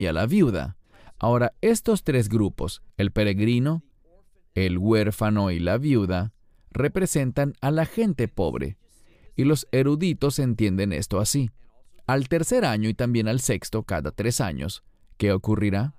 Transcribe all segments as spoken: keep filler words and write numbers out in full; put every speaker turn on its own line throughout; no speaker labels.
y a la viuda. Ahora, estos tres grupos, el peregrino, el huérfano y la viuda, representan a la gente pobre. Y los eruditos entienden esto así. Al tercer año y también al sexto, cada tres años, ¿qué ocurrirá?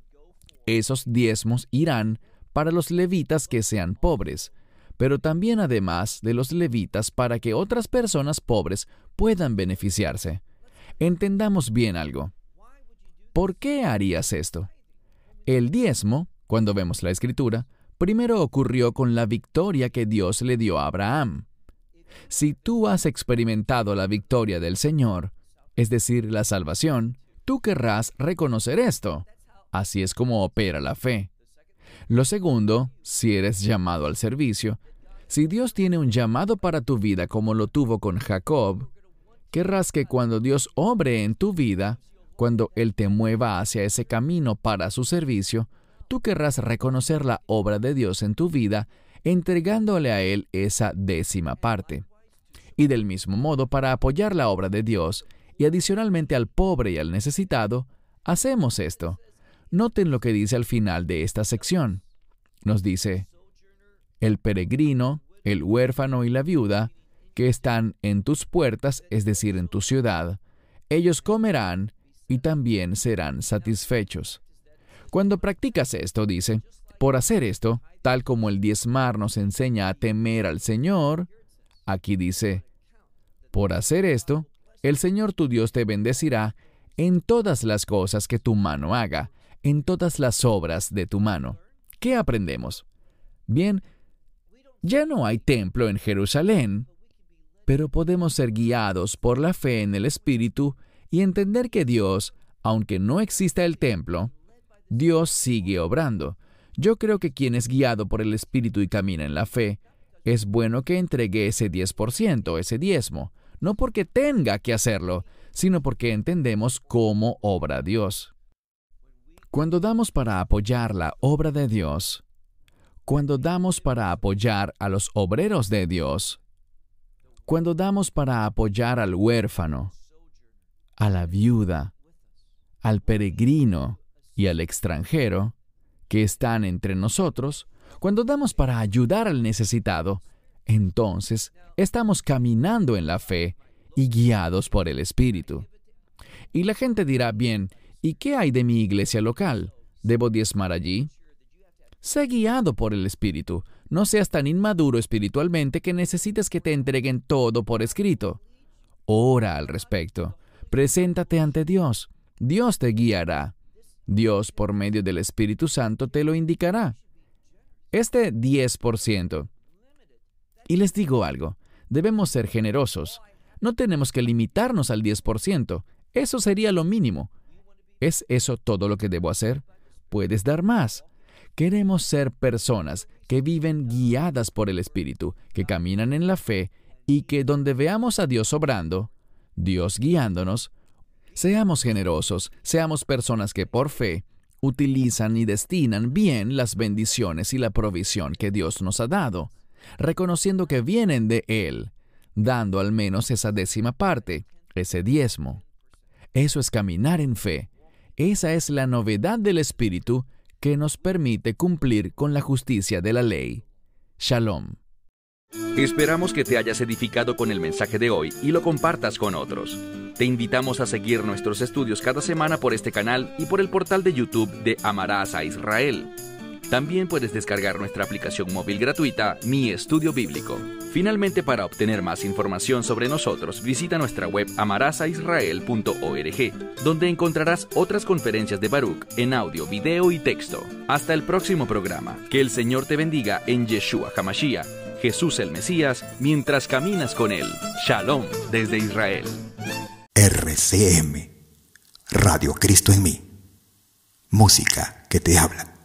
Esos diezmos irán para los levitas que sean pobres, pero también además de los levitas para que otras personas pobres puedan beneficiarse. Entendamos bien algo. ¿Por qué harías esto? El diezmo, cuando vemos la Escritura, primero ocurrió con la victoria que Dios le dio a Abraham. Si tú has experimentado la victoria del Señor, es decir, la salvación, tú querrás reconocer esto. Así es como opera la fe. Lo segundo, si eres llamado al servicio, si Dios tiene un llamado para tu vida como lo tuvo con Jacob, querrás que cuando Dios obre en tu vida, cuando Él te mueva hacia ese camino para su servicio, tú querrás reconocer la obra de Dios en tu vida, entregándole a Él esa décima parte. Y del mismo modo, para apoyar la obra de Dios, y adicionalmente al pobre y al necesitado, hacemos esto. Noten lo que dice al final de esta sección. Nos dice, el peregrino, el huérfano y la viuda, que están en tus puertas, es decir, en tu ciudad, ellos comerán y también serán satisfechos. Cuando practicas esto, dice, por hacer esto, tal como el diezmar nos enseña a temer al Señor, aquí dice, por hacer esto, el Señor tu Dios te bendecirá en todas las cosas que tu mano haga, en todas las obras de tu mano. ¿Qué aprendemos? Bien, ya no hay templo en Jerusalén, pero podemos ser guiados por la fe en el Espíritu y entender que Dios, aunque no exista el templo, Dios sigue obrando. Yo creo que quien es guiado por el Espíritu y camina en la fe, es bueno que entregue ese diez por ciento, ese diezmo, no porque tenga que hacerlo, sino porque entendemos cómo obra Dios. Cuando damos para apoyar la obra de Dios, cuando damos para apoyar a los obreros de Dios, cuando damos para apoyar al huérfano, a la viuda, al peregrino y al extranjero que están entre nosotros, cuando damos para ayudar al necesitado, entonces estamos caminando en la fe y guiados por el Espíritu. Y la gente dirá, bien, ¿y qué hay de mi iglesia local? ¿Debo diezmar allí? Sé guiado por el Espíritu. No seas tan inmaduro espiritualmente que necesites que te entreguen todo por escrito. Ora al respecto. Preséntate ante Dios. Dios te guiará. Dios, por medio del Espíritu Santo, te lo indicará. Este diez por ciento. Y les digo algo, debemos ser generosos. No tenemos que limitarnos al diez por ciento. Eso sería lo mínimo. ¿Es eso todo lo que debo hacer? Puedes dar más. Queremos ser personas que viven guiadas por el Espíritu, que caminan en la fe y que donde veamos a Dios obrando, Dios guiándonos, seamos generosos, seamos personas que por fe utilizan y destinan bien las bendiciones y la provisión que Dios nos ha dado, reconociendo que vienen de Él, dando al menos esa décima parte, ese diezmo. Eso es caminar en fe. Esa es la novedad del Espíritu que nos permite cumplir con la justicia de la ley. Shalom.
Esperamos que te hayas edificado con el mensaje de hoy y lo compartas con otros. Te invitamos a seguir nuestros estudios cada semana por este canal y por el portal de YouTube de Amarás a Israel. También puedes descargar nuestra aplicación móvil gratuita, Mi Estudio Bíblico. Finalmente, para obtener más información sobre nosotros, visita nuestra web amarás a israel punto org, donde encontrarás otras conferencias de Baruch en audio, video y texto. Hasta el próximo programa. Que el Señor te bendiga en Yeshua HaMashiach, Jesús el Mesías, mientras caminas con Él. Shalom desde Israel.
R C M, Radio Cristo en mí. Música que te habla.